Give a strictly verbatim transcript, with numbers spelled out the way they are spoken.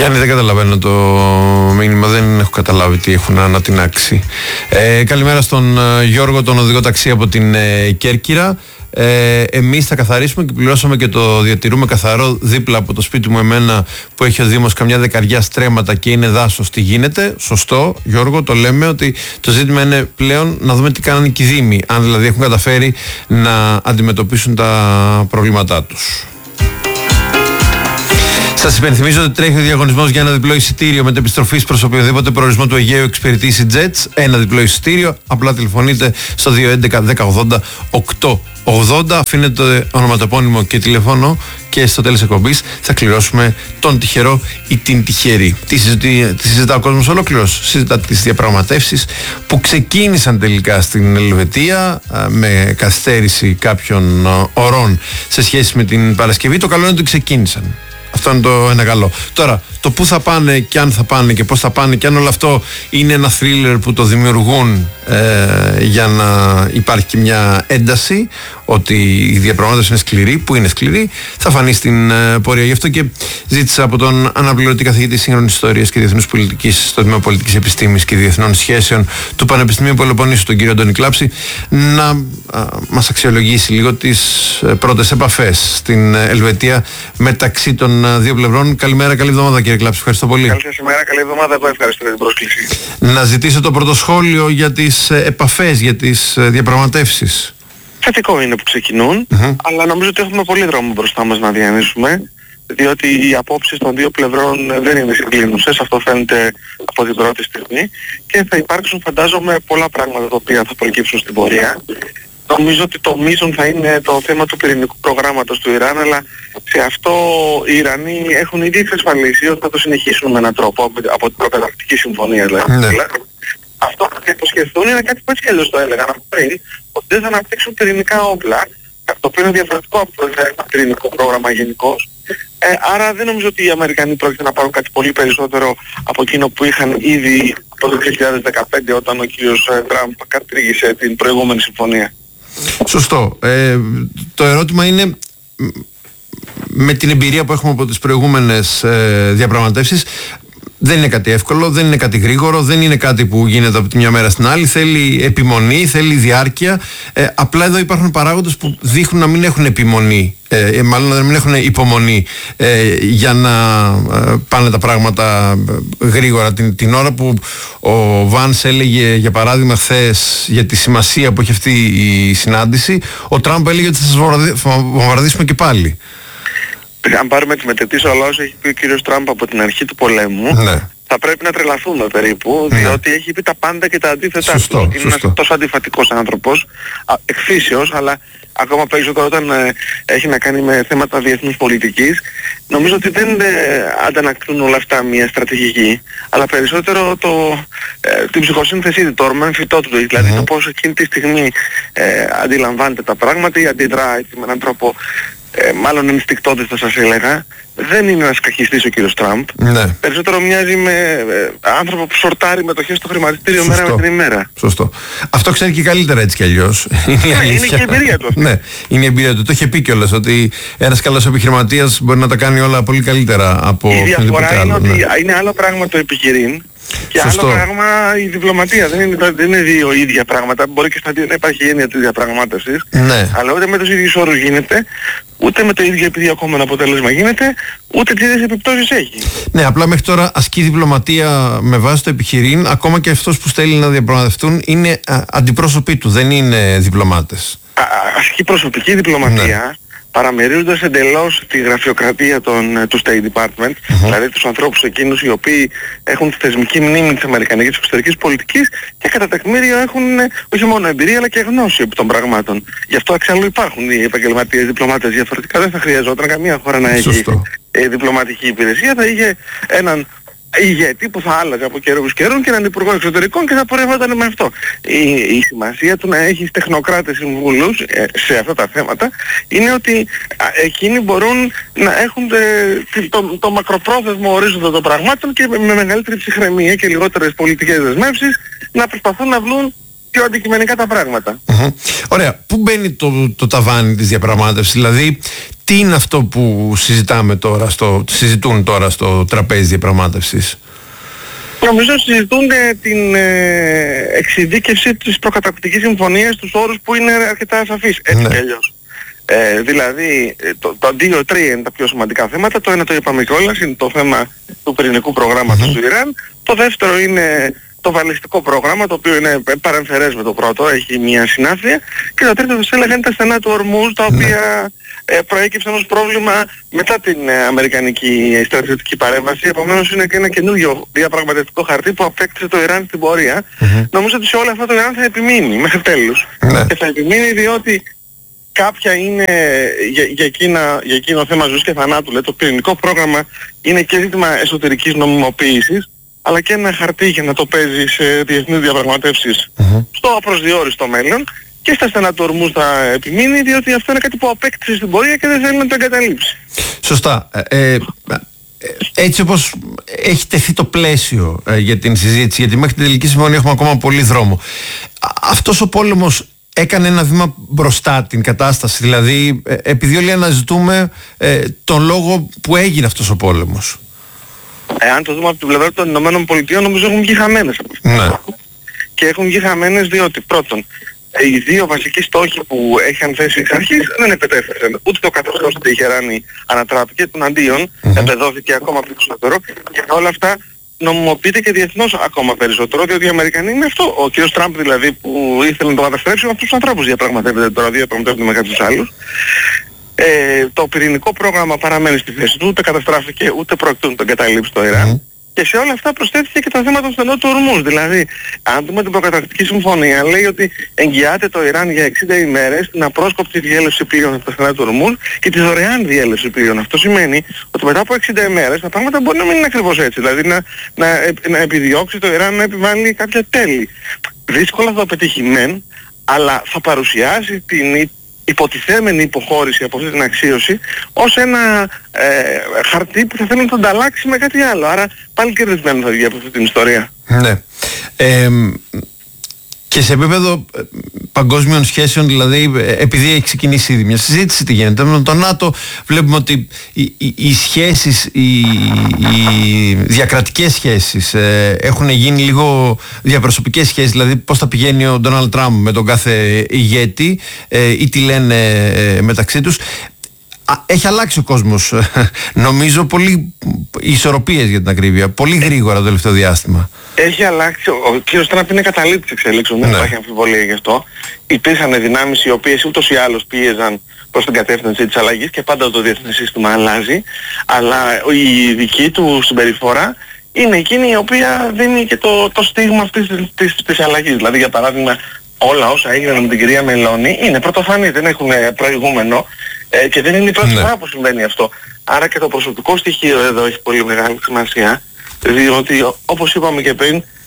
Γιάννη, δεν καταλαβαίνω το μήνυμα, δεν έχω καταλάβει τι έχουν ανατινάξει. Ε, καλημέρα στον Γιώργο, τον οδηγό ταξί από την ε, Κέρκυρα. Ε, εμείς θα καθαρίσουμε και πληρώσαμε και το διατηρούμε καθαρό δίπλα από το σπίτι μου εμένα που έχει ο Δήμος καμιά δεκαριά στρέμματα και είναι δάσος. Τι γίνεται? Σωστό, Γιώργο, το λέμε ότι το ζήτημα είναι πλέον να δούμε τι κάνανε και οι Δήμοι, αν δηλαδή έχουν καταφέρει να αντιμετωπίσουν τα προβλήματά τους. Σας υπενθυμίζω ότι τρέχει ο διαγωνισμός για ένα διπλό εισιτήριο μετεπιστροφής προς οποιοδήποτε προορισμό του Αιγαίου εξυπηρετήσει Jets. Ένα διπλό εισιτήριο. Απλά τηλεφωνείτε στο δύο έντεκα δέκα ογδόντα οκτακόσια ογδόντα. Αφήνετε το ονοματεπώνυμο και τηλέφωνο και στο τέλος εκπομπής θα κληρώσουμε τον τυχερό ή την τυχερή. Τι, συζητεί, τι συζητά ο κόσμος ολόκληρος? Συζητά τις διαπραγματεύσεις που ξεκίνησαν τελικά στην Ελβετία με καθυστέρηση κάποιων ωρών σε σχέση με την Παρασκευή. Το καλό είναι ότι ξεκίνησαν. Αυτό είναι το ένα καλό. Τώρα, το πού θα πάνε και αν θα πάνε και πώς θα πάνε και αν όλο αυτό είναι ένα θρίλερ που το δημιουργούν ε, για να υπάρχει και μια ένταση ότι η διαπραγμάτευση είναι σκληρή, που είναι σκληρή, θα φανεί στην ε, πορεία. Γι' αυτό και ζήτησα από τον αναπληρωτή καθηγητή σύγχρονης ιστορίας και διεθνούς πολιτικής στο Τμήμα Πολιτικής Επιστήμης και Διεθνών Σχέσεων του Πανεπιστημίου Πελοποννήσου, τον κύριο Αντώνη Κλάψη, να α, μας αξιολογήσει λίγο τις ε, πρώτες επαφές στην Ελβετία μεταξύ των ε, δύο πλευρών. Καλημέρα, καλή εβδομάδα, κύριε Κλάψη. Ευχαριστώ πολύ. Καλή σας ημέρα, καλή εβδομάδα. Εγώ ευχαριστώ για την πρόσκληση. Να ζητήσω το πρώτο σχόλιο για τις ε, επαφές, για τις ε, διαπραγματεύσεις. Θετικό είναι που ξεκινούν, mm-hmm. αλλά νομίζω ότι έχουμε πολύ δρόμο μπροστά μας να διανύσουμε, διότι οι απόψεις των δύο πλευρών δεν είναι συγκλίνουσες, αυτό φαίνεται από την πρώτη στιγμή, και θα υπάρξουν, φαντάζομαι, πολλά πράγματα τα οποία θα προκύψουν στην πορεία. Νομίζω ότι το μείζον θα είναι το θέμα του πυρηνικού προγράμματος του Ιράν, αλλά σε αυτό οι Ιρανοί έχουν ήδη εξασφαλίσει ότι θα το συνεχίσουν με έναν τρόπο από την προκαταρκτική συμφωνία, δηλαδή. Ναι. Αυτό που θα υποσχεθούν είναι κάτι που έτσι αλλιώς το έλεγαν πριν, ότι δεν θα αναπτύξουν πυρηνικά όπλα, το οποίο είναι διαφορετικό από το πυρηνικό πρόγραμμα γενικώς. Ε, άρα δεν νομίζω ότι οι Αμερικανοί πρόκειται να πάρουν κάτι πολύ περισσότερο από εκείνο που είχαν ήδη από το δύο χιλιάδες δεκαπέντε, όταν ο κύριος Τραμπ κατήργησε την προηγούμενη συμφωνία. Σωστό. Ε, το ερώτημα είναι, με την εμπειρία που έχουμε από τις προηγούμενες ε, διαπραγματεύσεις, δεν είναι κάτι εύκολο, δεν είναι κάτι γρήγορο, δεν είναι κάτι που γίνεται από τη μια μέρα στην άλλη. Θέλει επιμονή, θέλει διάρκεια. Ε, απλά εδώ υπάρχουν παράγοντες που δείχνουν να μην έχουν επιμονή, ε, μάλλον να μην έχουν υπομονή ε, για να ε, πάνε τα πράγματα γρήγορα. Την, την ώρα που ο Βάνς έλεγε, για παράδειγμα, χθες για τη σημασία που έχει αυτή η συνάντηση, ο Τραμπ έλεγε ότι θα σας βομβαρδίσουμε και πάλι. Αν πάρουμε τη μετετής όλα όσα έχει πει ο κύριος Τραμπ από την αρχή του πολέμου, ναι, θα πρέπει να τρελαθούμε περίπου, ναι, διότι έχει πει τα πάντα και τα αντίθετα. Σωστό, είναι σωστό. Ένας τόσο αντιφατικός άνθρωπος, εκφύσεως, αλλά ακόμα περισσότερο όταν ε, έχει να κάνει με θέματα διεθνούς πολιτικής. Νομίζω ότι δεν ε, αντανακλούν όλα αυτά μια στρατηγική, αλλά περισσότερο το, ε, την ψυχοσύνθεσή, το ορμό εμφυτό του, δηλαδή mm. το πώς εκείνη τη στιγμή ε, αντιλαμβάνεται τα πράγματα ή αντιδρά έτσι, με έναν τρόπο Ε, μάλλον ενστικτώδης θα σας έλεγα. Δεν είναι ένας καχιστής ο κύριος Τραμπ. Ναι. Περισσότερο μοιάζει με ε, άνθρωπο που σορτάρει μετοχές στο χρηματιστήριο. Σωστό. Μέρα με την ημέρα. Σωστό. Αυτό ξέρει και καλύτερα έτσι κι αλλιώς. Ναι, είναι και η εμπειρία του. Ναι, είναι η εμπειρία του. Το είχε πει κιόλας ότι ένας καλός επιχειρηματίας μπορεί να τα κάνει όλα πολύ καλύτερα από η διαφορά είναι ότι ναι. είναι άλλο πράγμα το επιχειρήν και Σωστό. άλλο πράγμα η διπλωματία. Δεν είναι, δεν είναι δύο ίδια πράγματα. Μπορεί και στα δύο να υπάρχει έννοια της διαπραγμάτευσης. Ναι. Αλλά ούτε με τους ίδιους όρους γίνεται, ούτε με το ίδιο επιδιωκόμενο αποτέλεσμα γίνεται, ούτε τις ίδιες επιπτώσεις έχει. Ναι, απλά μέχρι τώρα ασκεί διπλωματία με βάση το επιχειρήν, ακόμα και αυτός που στέλνει να διαπραγματευτούν είναι α, αντιπρόσωποι του, δεν είναι διπλωμάτες. Α, ασκεί προσωπική διπλωματία. Ναι. Παραμερίζοντας εντελώς τη γραφειοκρατία των, του State Department, uh-huh. δηλαδή τους ανθρώπους εκείνους οι οποίοι έχουν τη θεσμική μνήμη της αμερικανικής εξωτερικής πολιτικής και κατά τεκμήριο έχουν όχι μόνο εμπειρία αλλά και γνώση επί των πραγμάτων. Γι' αυτό εξάλλου υπάρχουν οι επαγγελματίες διπλωμάτες, διαφορετικά δεν θα χρειαζόταν καμία χώρα να έχει ε, διπλωματική υπηρεσία, θα είχε έναν ηγέτη που θα άλλαζε από καιρούς καιρών και έναν υπουργό εξωτερικών και θα πορευόταν με αυτό. Η, η σημασία του να έχεις τεχνοκράτες συμβούλους ε, σε αυτά τα θέματα είναι ότι α, εκείνοι μπορούν να έχουν ε, το, το μακροπρόθεσμο ορίζοντα των πραγμάτων και με, με μεγαλύτερη ψυχραιμία και λιγότερες πολιτικές δεσμεύσεις να προσπαθούν να βρουν πιο αντικειμενικά τα πράγματα. Mm-hmm. Ωραία. Πού μπαίνει το, το ταβάνι της διαπραγμάτευσης, δηλαδή τι είναι αυτό που συζητάμε τώρα στο, συζητούν τώρα στο τραπέζι διαπραγμάτευσης? Νομίζω συζητούν την ε, εξειδίκευση της προκαταρκτικής συμφωνίας, τους όρους που είναι αρκετά ασαφείς, έτσι ναι. και αλλιώς. Ε, δηλαδή, το, το δύο τρία είναι τα πιο σημαντικά θέματα. Το ένα το είπαμε κιόλας, είναι το θέμα του πυρηνικού προγράμματος mm-hmm. του Ιράν. Το δεύτερο είναι το βαλιστικό πρόγραμμα, το οποίο είναι παρεμφερές με το πρώτο, έχει μια συνάφεια. Και το τρίτο, θα έλεγα, είναι τα στενά του Ορμούζ, τα οποία ε, προέκυψαν ως πρόβλημα μετά την ε, αμερικανική στρατιωτική παρέμβαση. Επομένως είναι και ένα καινούργιο διαπραγματευτικό χαρτί που απέκτησε το Ιράν στην πορεία. Mm-hmm. Νομίζω ότι σε όλα αυτά το Ιράν θα επιμείνει μέχρι τέλους. Mm-hmm. Και θα επιμείνει διότι κάποια είναι για, για, εκείνα, για εκείνο θέμα ζωής και θανάτου. Λέει, το πυρηνικό πρόγραμμα είναι και ζήτημα εσωτερικής νομιμοποίησης, αλλά και ένα χαρτί για να το παίζει σε διεθνείς διαπραγματεύσεις mm-hmm. στο απροσδιόριστο μέλλον. Και στα στενά του Ορμούζ θα επιμείνει, διότι αυτό είναι κάτι που απέκτησε στην πορεία και δεν θέλει να το εγκαταλείψει. Σωστά. Ε, ε, έτσι όπως έχει τεθεί το πλαίσιο ε, για την συζήτηση, γιατί μέχρι την τελική συμφωνία έχουμε ακόμα πολύ δρόμο. Αυτός ο πόλεμος έκανε ένα βήμα μπροστά την κατάσταση, δηλαδή ε, επειδή όλοι αναζητούμε ε, τον λόγο που έγινε αυτός ο πόλεμος. Εάν το δούμε από την πλευρά των Ηνωμένων Πολιτειών, νομίζω έχουν βγει χαμένες από αυτό. Ναι. Και έχουν βγει χαμένες διότι πρώτον, οι δύο βασικοί στόχοι που είχαν θέσει εξ αρχής δεν επετέφεραν. Ούτε το καθεστώς του Τεχεράνη ανατράπηκε, των αντίον mm-hmm. εμπεδόθηκε ακόμα περισσότερο και όλα αυτά νομιμοποιείται και διεθνώς ακόμα περισσότερο, διότι οι Αμερικανοί είναι αυτό. Ο κ. Τραμπ δηλαδή που ήθελε να το καταστρέψει, αυτούς τους ανθρώπους διαπραγματεύεται τώρα, διαπραγματεύεται με κάποιους άλλους. Ε, το πυρηνικό πρόγραμμα παραμένει στη θέση του, ούτε καταστράφηκε ούτε πρόκειται να τον καταλήψει το Ιράν. Mm. Και σε όλα αυτά προσθέθηκε και το θέμα των στενών του Ορμούζ. Δηλαδή, αν δούμε την προκαταρκτική συμφωνία, λέει ότι εγγυάται το Ιράν για εξήντα ημέρες την απρόσκοπτη διέλευση πλοίων από τα στενά του Ορμούζ και τη δωρεάν διέλευση πλοίων. Αυτό σημαίνει ότι μετά από εξήντα ημέρες τα πράγματα μπορεί να μην είναι ακριβώς έτσι. Δηλαδή, να, να, να επιδιώξει το Ιράν να επιβάλλει κάποια τέλη. Δύσκολα θα το πετύχει μεν, αλλά θα παρουσιάσει την υποτιθέμενη υποχώρηση από αυτή την αξίωση ως ένα ε, χαρτί που θα θέλει να τον ανταλλάξει με κάτι άλλο. Άρα πάλι κερδισμένο θα βγει από αυτή την ιστορία. Ναι. Ε, και σε επίπεδο παγκόσμιων σχέσεων, δηλαδή, επειδή έχει ξεκινήσει ήδη μια συζήτηση, τι γίνεται με το ΝΑΤΟ, βλέπουμε ότι οι, οι, οι σχέσεις, οι, οι διακρατικές σχέσεις ε, έχουν γίνει λίγο διαπροσωπικές σχέσεις, δηλαδή πώς θα πηγαίνει ο Ντόναλντ Τραμπ με τον κάθε ηγέτη ε, ή τι λένε ε, μεταξύ τους. Έχει αλλάξει ο κόσμος, νομίζω, πολύ ισορροπίες για την ακρίβεια, πολύ γρήγορα το τελευταίο διάστημα. Έχει αλλάξει, ο κ. Τραμπ είναι καταλήτης εξελίξεων, δεν ναι. υπάρχει αμφιβολία γι' αυτό. Υπήρχαν δυνάμεις οι οποίες ούτως ή άλλως πίεζαν προς την κατεύθυνση της αλλαγής και πάντα το διεθνές σύστημα αλλάζει, αλλά η δική του συμπεριφορά είναι εκείνη η οποία δίνει και το, το στίγμα αυτής της, της, της αλλαγής. Δηλαδή, για παράδειγμα, όλα όσα έγιναν με την κυρία Μελώνη είναι πρωτοφανή, δεν έχουν προηγούμενο. Ε, και δεν είναι η πρώτη φορά ναι. που συμβαίνει αυτό. Άρα και το προσωπικό στοιχείο εδώ έχει πολύ μεγάλη σημασία, διότι όπως είπαμε και πριν,